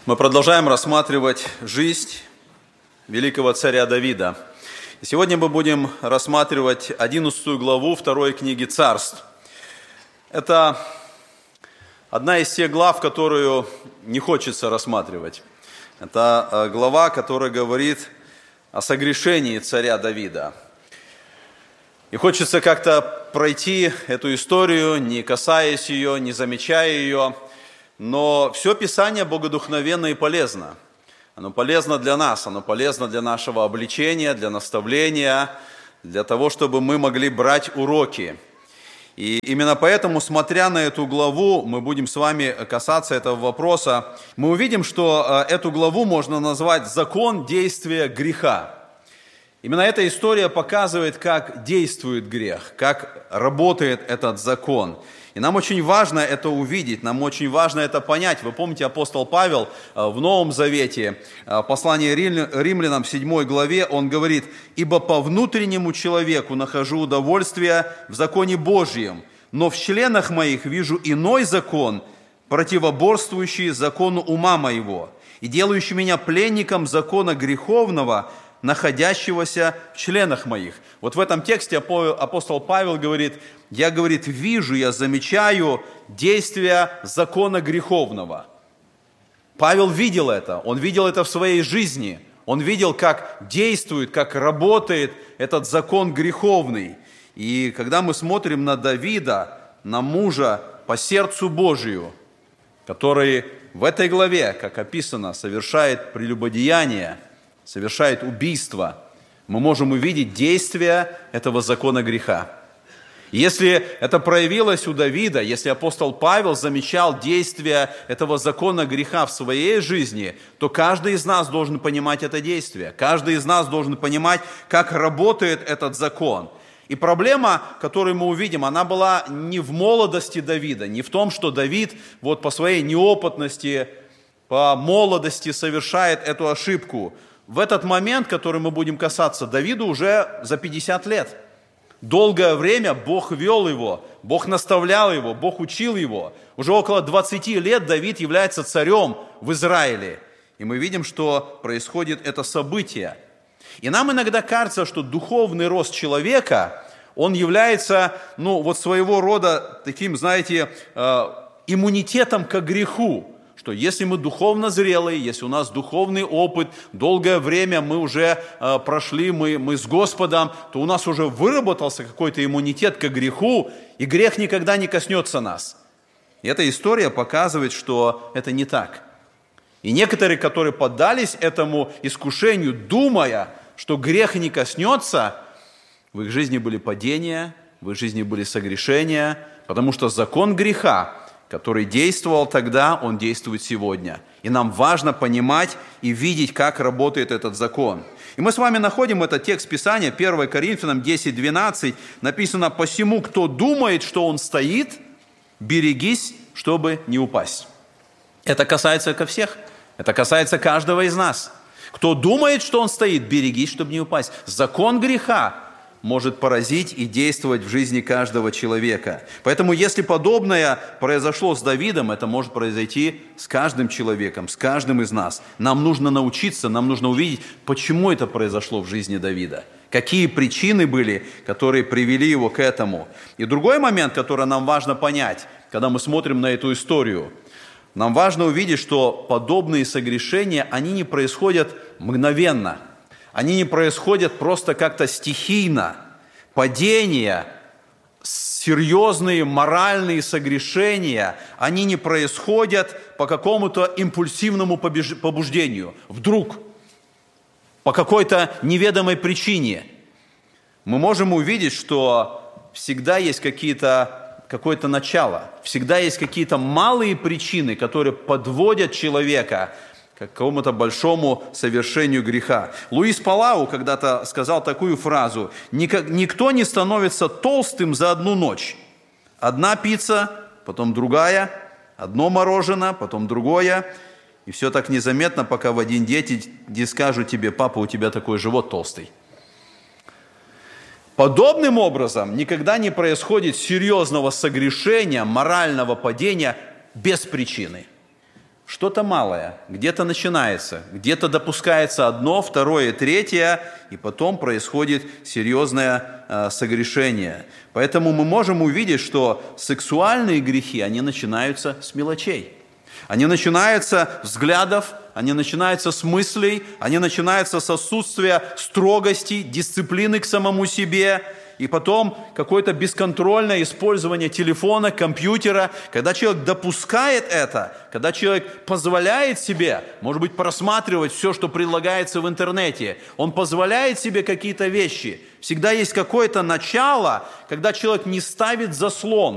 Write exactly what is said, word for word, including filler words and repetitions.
Мы продолжаем рассматривать жизнь великого царя Давида. И сегодня мы будем рассматривать одиннадцатую главу второй книги Царств. Это одна из тех глав, которую не хочется рассматривать. Это глава, которая говорит о согрешении царя Давида. И хочется как-то пройти эту историю, не касаясь ее, не замечая ее. Но все Писание богодухновенно и полезно. Оно полезно для нас, оно полезно для нашего обличения, для наставления, для того, чтобы мы могли брать уроки. И именно поэтому, смотря на эту главу, мы будем с вами касаться этого вопроса. Мы увидим, что эту главу можно назвать «Закон действия греха». Именно эта история показывает, как действует грех, как работает этот закон. И нам очень важно это увидеть, нам очень важно это понять. Вы помните, апостол Павел в Новом Завете, послание Римлянам, седьмой главе, он говорит: «Ибо по внутреннему человеку нахожу удовольствие в законе Божьем, но в членах моих вижу иной закон, противоборствующий закону ума моего, и делающий меня пленником закона греховного, находящегося в членах моих». Вот в этом тексте апостол Павел говорит: я, говорит, вижу, я замечаю действия закона греховного. Павел видел это, он видел это в своей жизни, он видел, как действует, как работает этот закон греховный. И когда мы смотрим на Давида, на мужа по сердцу Божию, который в этой главе, как описано, совершает прелюбодеяние, совершает убийство, мы можем увидеть действия этого закона греха. Если это проявилось у Давида, если апостол Павел замечал действия этого закона греха в своей жизни, то каждый из нас должен понимать это действие. Каждый из нас должен понимать, как работает этот закон. И проблема, которую мы увидим, она была не в молодости Давида, не в том, что Давид вот по своей неопытности, по молодости совершает эту ошибку. В этот момент, который мы будем касаться, Давиду уже за пятьдесят лет. Долгое время Бог вел его, Бог наставлял его, Бог учил его. Уже около двадцати лет Давид является царем в Израиле. И мы видим, что происходит это событие. И нам иногда кажется, что духовный рост человека, он является, ну, вот своего рода таким, знаете, иммунитетом к греху. Что если мы духовно зрелые, если у нас духовный опыт, долгое время мы уже э, прошли, мы, мы с Господом, то у нас уже выработался какой-то иммунитет к греху, и грех никогда не коснется нас. И эта история показывает, что это не так. И некоторые, которые поддались этому искушению, думая, что грех не коснется, в их жизни были падения, в их жизни были согрешения, потому что закон греха, который действовал тогда, он действует сегодня. И нам важно понимать и видеть, как работает этот закон. И мы с вами находим этот текст Писания, первое Коринфянам десять двенадцать, написано: «Посему, кто думает, что он стоит, берегись, чтобы не упасть». Это касается ко всех, это касается каждого из нас. Кто думает, что он стоит, берегись, чтобы не упасть. Закон греха может поразить и действовать в жизни каждого человека. Поэтому, если подобное произошло с Давидом, это может произойти с каждым человеком, с каждым из нас. Нам нужно научиться, нам нужно увидеть, почему это произошло в жизни Давида. Какие причины были, которые привели его к этому. И другой момент, который нам важно понять, когда мы смотрим на эту историю, нам важно увидеть, что подобные согрешения, они не происходят мгновенно. Они не происходят просто как-то стихийно. Падения, серьезные моральные согрешения, они не происходят по какому-то импульсивному побуждению. Вдруг, по какой-то неведомой причине. Мы можем увидеть, что всегда есть какие-то, какое-то начало, всегда есть какие-то малые причины, которые подводят человека к какому-то большому совершению греха. Луис Палау когда-то сказал такую фразу: «Никто не становится толстым за одну ночь. Одна пицца, потом другая, одно мороженое, потом другое. И все так незаметно, пока в один день не скажут тебе: папа, у тебя такой живот толстый». Подобным образом никогда не происходит серьезного согрешения, морального падения без причины. что-то малое, где-то начинается, где-то допускается одно, второе, третье, и потом происходит серьезное э, согрешение. Поэтому мы можем увидеть, что сексуальные грехи, они начинаются с мелочей. Они начинаются с взглядов, они начинаются с мыслей, они начинаются с отсутствия строгости, дисциплины к самому себе, и потом какое-то бесконтрольное использование телефона, компьютера. Когда человек допускает это, когда человек позволяет себе, может быть, просматривать все, что предлагается в интернете, он позволяет себе какие-то вещи. Всегда есть какое-то начало, когда человек не ставит заслон,